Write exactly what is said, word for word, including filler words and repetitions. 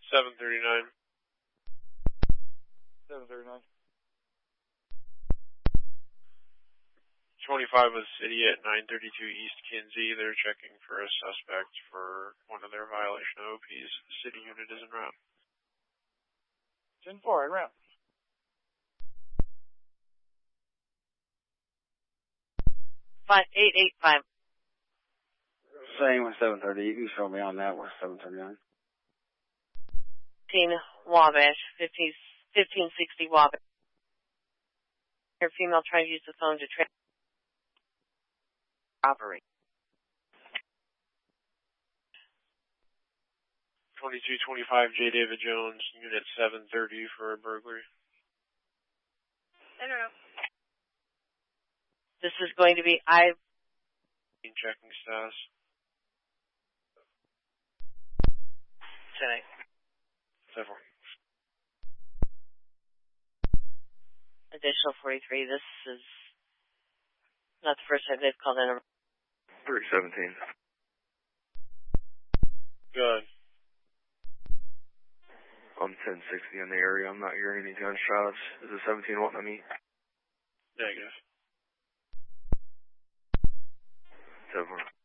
seven thirty-nine. seven thirty-nine. twenty-five was City at nine thirty-two East Kinsey. They're checking for a suspect for one of their violation O Ps. The city unit is en route. ten four, en route. Five eight eight five. Same with seven thirty. You can show me on that with seven thirty-nine. fifteen Wabash, fifteen, fifteen sixty Wabash. Your female trying to use the phone to tra- operate. twenty-two twenty-five J. David Jones, unit seven thirty for a burglary. I don't know. This is going to be I. Checking status. ten eight. ten four. Additional forty-three. This is not the first time they've called in a... three seventeen. Good. I'm ten sixty in the area. I'm not hearing any gunshots. Is it seventeen wanting me? Negative. ten four.